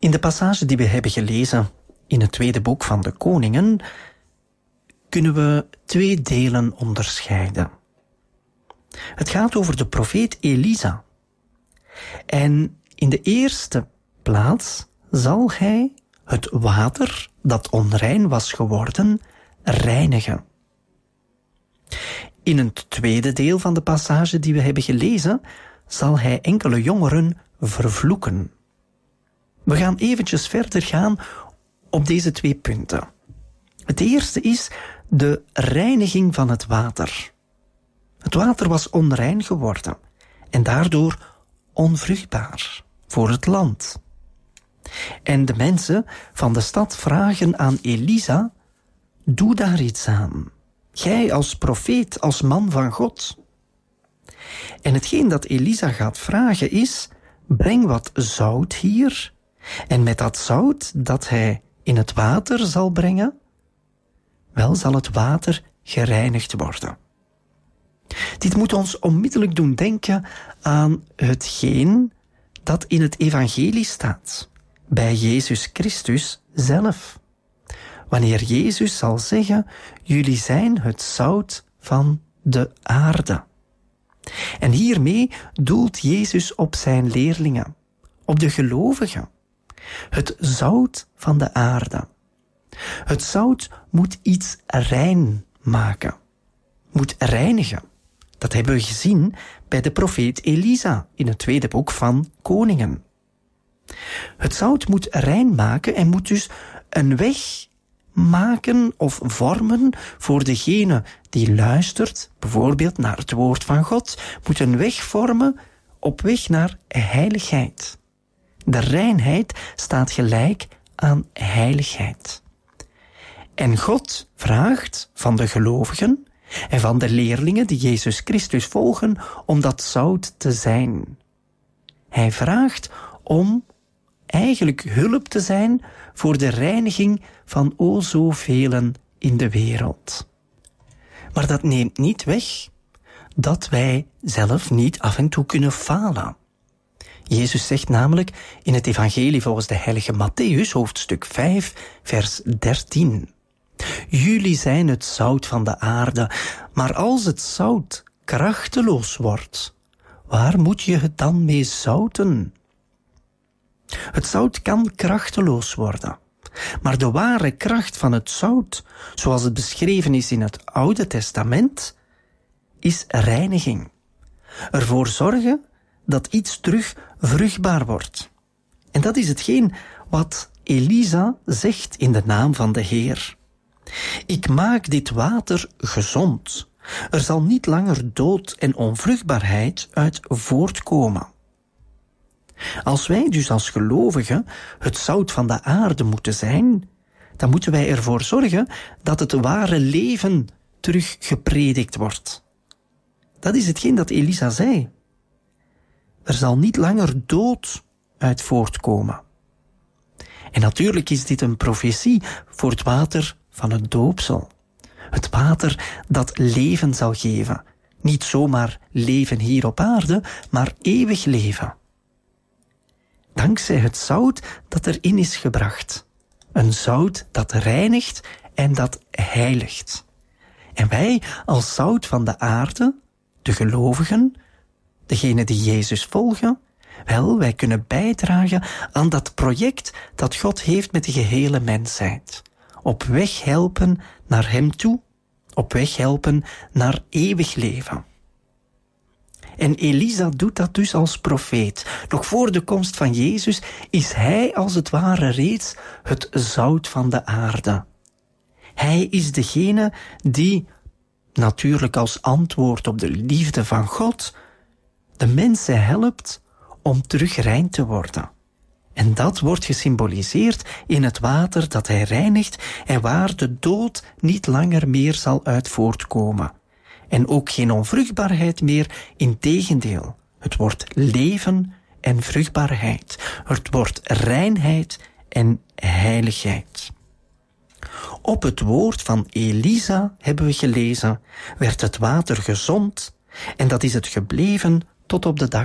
In de passage die we hebben gelezen in het tweede boek van de Koningen kunnen we 2 delen onderscheiden. Het gaat over de profeet Elisa. En in de eerste plaats zal hij het water dat onrein was geworden reinigen. In het tweede deel van de passage die we hebben gelezen zal hij enkele jongeren vervloeken. We gaan eventjes verder gaan op deze 2 punten. Het eerste is de reiniging van het water. Het water was onrein geworden en daardoor onvruchtbaar voor het land. En de mensen van de stad vragen aan Elisa: doe daar iets aan. Jij als profeet, als man van God. En hetgeen dat Elisa gaat vragen is: breng wat zout hier. En met dat zout dat hij in het water zal brengen, wel zal het water gereinigd worden. Dit moet ons onmiddellijk doen denken aan hetgeen dat in het evangelie staat, bij Jezus Christus zelf. Wanneer Jezus zal zeggen: jullie zijn het zout van de aarde. En hiermee doelt Jezus op zijn leerlingen, op de gelovigen. Het zout van de aarde. Het zout moet iets rein maken, moet reinigen. Dat hebben we gezien bij de profeet Elisa in het tweede boek van Koningen. Het zout moet rein maken en moet dus een weg maken of vormen voor degene die luistert, bijvoorbeeld naar het woord van God, moet een weg vormen op weg naar heiligheid. De reinheid staat gelijk aan heiligheid. En God vraagt van de gelovigen en van de leerlingen die Jezus Christus volgen om dat zout te zijn. Hij vraagt om eigenlijk hulp te zijn voor de reiniging van o zoveel in de wereld. Maar dat neemt niet weg dat wij zelf niet af en toe kunnen falen. Jezus zegt namelijk in het evangelie volgens de heilige Mattheüs, hoofdstuk 5, vers 13. Jullie zijn het zout van de aarde, maar als het zout krachteloos wordt, waar moet je het dan mee zouten? Het zout kan krachteloos worden, maar de ware kracht van het zout, zoals het beschreven is in het Oude Testament, is reiniging. Ervoor zorgen dat iets terug vruchtbaar wordt. En dat is hetgeen wat Elisa zegt in de naam van de Heer. Ik maak dit water gezond. Er zal niet langer dood en onvruchtbaarheid uit voortkomen. Als wij dus als gelovigen het zout van de aarde moeten zijn, dan moeten wij ervoor zorgen dat het ware leven terug gepredikt wordt. Dat is hetgeen dat Elisa zei. Er zal niet langer dood uit voortkomen. En natuurlijk is dit een profetie voor het water van het doopsel. Het water dat leven zal geven. Niet zomaar leven hier op aarde, maar eeuwig leven. Dankzij het zout dat erin is gebracht. Een zout dat reinigt en dat heiligt. En wij als zout van de aarde, de gelovigen, degenen die Jezus volgen, wel, wij kunnen bijdragen aan dat project dat God heeft met de gehele mensheid. Op weg helpen naar hem toe, op weg helpen naar eeuwig leven. En Elisa doet dat dus als profeet. Nog voor de komst van Jezus is hij als het ware reeds het zout van de aarde. Hij is degene die, natuurlijk als antwoord op de liefde van God, de mensen helpt om terug rein te worden. En dat wordt gesymboliseerd in het water dat hij reinigt en waar de dood niet langer meer zal uit voortkomen. En ook geen onvruchtbaarheid meer, integendeel. Het wordt leven en vruchtbaarheid. Het wordt reinheid en heiligheid. Op het woord van Elisa, hebben we gelezen, werd het water gezond en dat is het gebleven tot op de dag